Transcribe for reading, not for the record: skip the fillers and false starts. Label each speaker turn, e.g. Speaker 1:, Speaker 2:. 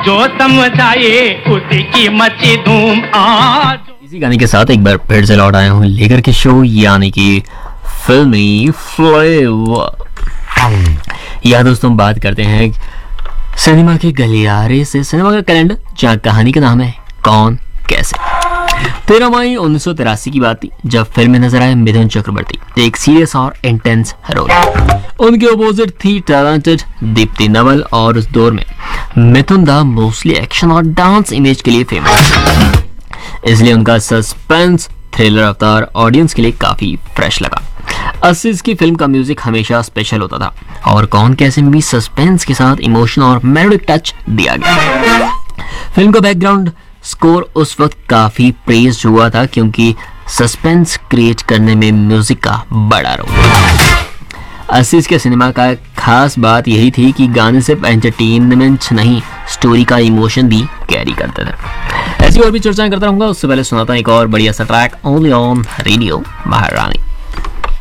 Speaker 1: जो समझाए उसी की मची धूम।
Speaker 2: इसी गाने के साथ एक बार फिर से लौट आया हूँ लेकर के शो, यानी कि फिल्मी फ्लेवर। यहाँ दोस्तों बात करते हैं सिनेमा के गलियारे से, सिनेमा का कैलेंडर जहाँ कहानी का नाम है कौन कैसे। 13 मई 1983 की बात थी जब फिल्म में नजर आए मिथुन चक्रवर्ती, एक सीरियस और इंटेंस रोल। उनके अपोजिट थी टैलेंटेड दीप्ति नवल, और उस दौर में मिथुन दा मोस्टली एक्शन और डांस इमेज के लिए फेमस, इसलिए उनका सस्पेंस थ्रिलर अवतार ऑडियंस के लिए काफी फ्रेश लगा। 80s की फिल्म का म्यूजिक हमेशा स्पेशल होता था, और कौन कैसे में भी सस्पेंस के साथ इमोशन और मेलोडिक टच दिया गया। फिल्म का बैकग्राउंड स्कोर उस वक्त काफी प्रेज हुआ था क्योंकि सस्पेंस क्रिएट करने में म्यूजिक का बड़ा रोल। 80s के सिनेमा का खास बात यही थी कि गाने सिर्फ एंटरटेनमेंट नहीं, स्टोरी का इमोशन भी कैरी करते थे। ऐसी और भी चर्चाएं करता रहूंगा, उससे पहले सुनाता हूं एक और बढ़िया सा ट्रैक ओनली ऑन रेडियो महारानी।